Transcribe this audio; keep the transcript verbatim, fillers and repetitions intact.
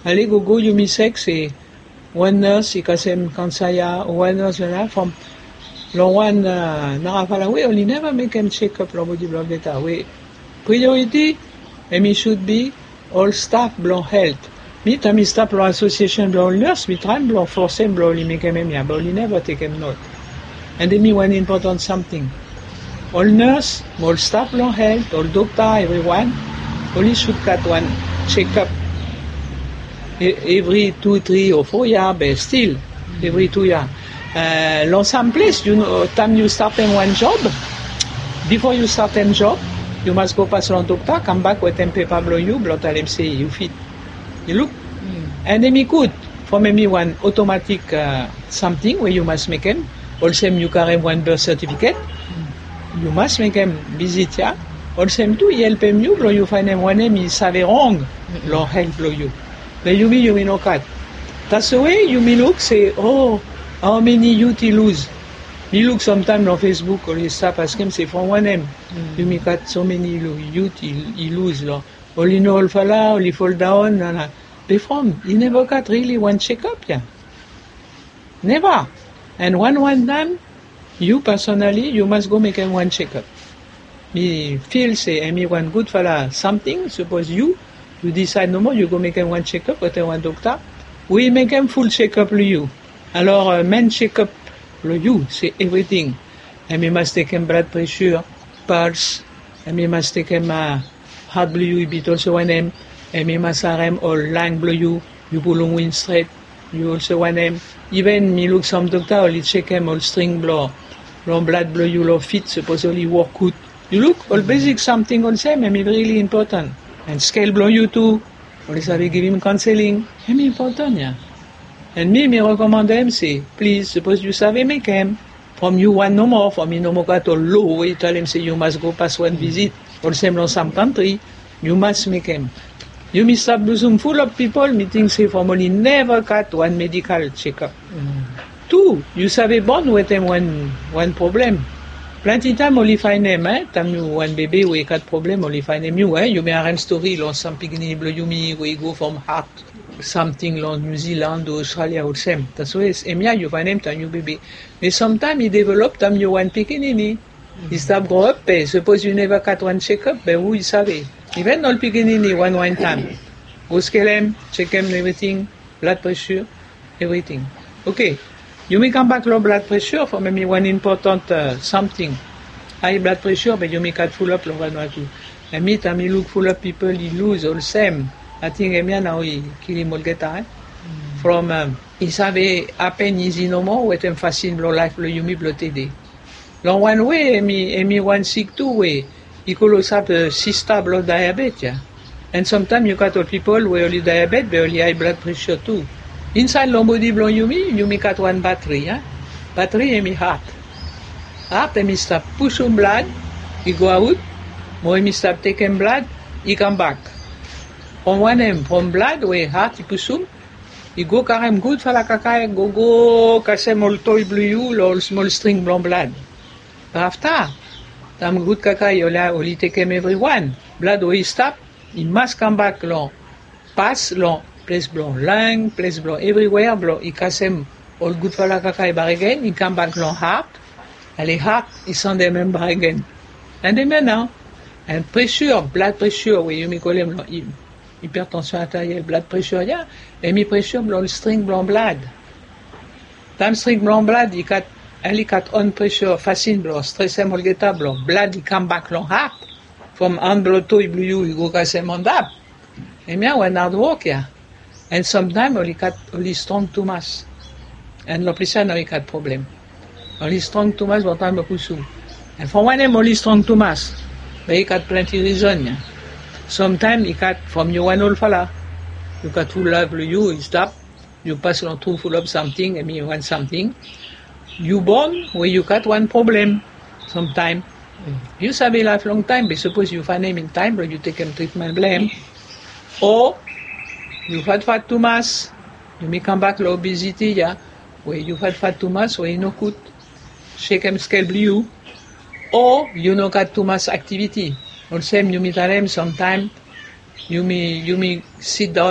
Ali gogo you mi sex e one nurse i kasem kansaya one nurse na from lo one uh, nakafala we only never make him check up lo body blood data we priority emi should be all staff blanc health mi tami staff blanc association blanc nurse mi tram blanc force blanc li make him ya but only never take him note and then me one important something all nurse all staff blanc health all doctor everyone only should cut one check up every two, three or four years, but still, every two years. Uh, in some place, you know, time you start in one job, before you start a job, you must go past the doctor, come back with a paper blow you, blow tell him say you fit. You look? Mm. And then he could, for maybe one automatic uh, something where you must make him, also you carry one birth certificate, mm. you must make him visit ya, also too, he help him you, blow you find him one name, he savvy wrong, mm-hmm. blow help blow you. But you mean you may not cut. That's the way you may look, say, oh, how many youth you lose. You look sometime on Facebook or you stop asking, say, from one name, mm. you may cut so many youth you lose. Only no all fall out, only fall down. Nah, nah. But from, you never cut really one check-up, yeah. Never. And one one time, you personally, you must go make him one check-up. Me feel, say, I mean, one good fella something, suppose you, you decide no more, you go make him one check-up with one doctor. We make him full check-up for you. Alors, uh, main check-up for you, c'est everything. And we must take him blood pressure, pulse, and we must take him uh, heart blow you, beat also one him, and we must have him all lung blow you, you pull on wind straight, you also one him. Even me look some doctor, only check him all string blow, long blood blow you, long feet, supposedly work good. You look, all basic something all same, and it's really important. And scale blow you too. Police have give him counseling. It's important, yeah. And me, me recommend him, say, please, suppose you savvy make him. From you one no more, from me no more got a low, we tell him, say, you must go past one visit. Or same in some country, you must make him. You must stop losing full of people, meeting, say, from only never cut one medical checkup. Mm. Two, you savvy born with him one, one problem. Plenty time only find him, eh? Time you one baby we got problem only find him you, eh? You may have a story long some beginning blow you me we go from heart something long New Zealand or Australia or same. That's why it's emia you find him time you baby. But sometimes he develop time you one beginning. He start grow up, eh? Suppose you never got one checkup, but who is savvy? Even all beginning one one time. Go scale him, check him everything, blood pressure, everything. Okay. You may come back low blood pressure for maybe one important uh, something. High blood pressure, but you may cut full up low one two. And me, time you look full up people, you lose all same. I think Emia now he kill him all get eh? mm. From um, he savait happen easy no more, with him fascine blow life blow you me blow T D. Long one way, Emi Emi one sick two way. He could also have uh, sister blood diabetes, yeah. And sometimes you got all people with only diabetes, but only high blood pressure too. Inside long body blow you me, you make at one battery, yeah? Battery and me heart. Heart and me stop push on blood, he go out, more me stop taking blood, he come back. From one end, from blood, where heart he push on, he go carry him good for la caca, go go, casse all toy blue you, all small string blanc blood. But after, tam good caca, you only take him everyone. Blood where he stop, he must come back long. Pass long. Place blanc, lung, place blanc, everywhere blanc. He casse him all good for la caca bar again. He come back long heart. And the heart, he send them member again. And then now, and pressure, blood pressure, where you may call him hypertension arterielle, blood pressure, yeah. And me pressure blanc, string blanc blood. Time string blanc blood, he cut, and he cut on pressure, fascine blanc, stress him all get blanc, blood, he come back long heart. From hand blood to blue, he go casse him on that. And me, one hard work, yeah. And sometimes only got only strong too much. And the police now he got problem. Only strong too much, but time the pursue. And for one name only strong too much, but he got plenty reason. Yeah. Sometimes he got from you one old fella. You got full love you, you stop. You pass on two full of something, and me you want something. You born where you got one problem. Sometime mm. you survey life long time, but suppose you find him in time, but you take him treatment blame, or you fat fat too much, you may come back to obesity, yeah, where you fat fat too much, where you no good, shake him scale blue, or you no got too much activity. Or same you may tell him sometime, you may, you may sit down